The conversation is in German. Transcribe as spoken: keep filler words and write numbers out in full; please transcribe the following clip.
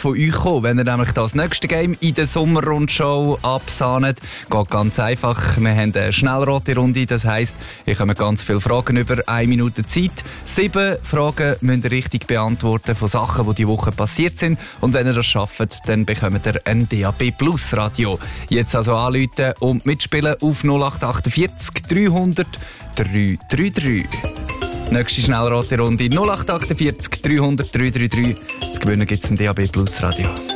von euch kommen, wenn ihr nämlich das nächste Game in der Sommerrundschau absahnet. Geht ganz einfach. Wir haben eine Schnellrate-Runde, das heisst, ihr kommt ganz viele Fragen über eine Minute Zeit. Sieben Fragen müsst ihr richtig beantworten von Sachen, die diese Woche passiert sind. Und wenn ihr das schafft, dann bekommt ihr ein D A B Plus Radio. Jetzt also anrufen und mitspielen auf null acht achtundvierzig dreihundert dreihundertdreiunddreißig. Nächste Schnellrate-Runde null acht achtundvierzig dreihundert dreihundertdreiunddreißig. Zu gewinnen gibt es ein D A B Plus Radio.